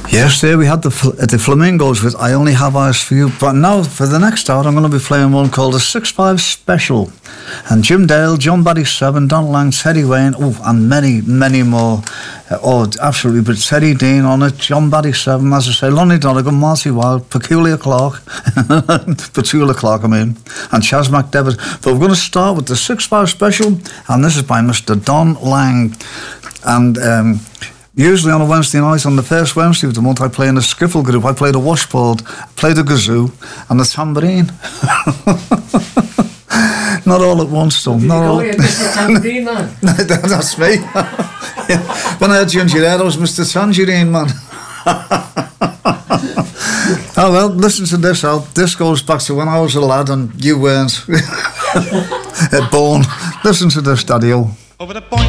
Yesterday we had the Flamingos with I Only Have Eyes For You, but now for the next hour I'm going to be playing one called the 6-5 Special. And Jim Dale, John Barry 7, Don Lang, Teddy Wayne, and many, many more. Absolutely, but Teddy Dean on it, John Barry 7, as I say, Lonnie Donegan, Marty Wilde, Petula Clark, and Chas McDevitt. But we're going to start with the 6-5 Special, and this is by Mr. Don Lang. And usually on a Wednesday night, on the first Wednesday of the month, I play in a skiffle group. I play the washboard, play the kazoo, and the tambourine. Not all at once, though. You're just a tambourine man. That's me. Yeah. When I had Ginger Air, I was Mr. Tangerine Man. Oh well, listen to this out. This goes back to when I was a lad and you weren't born. Listen to this, Daddy-o. Over the point.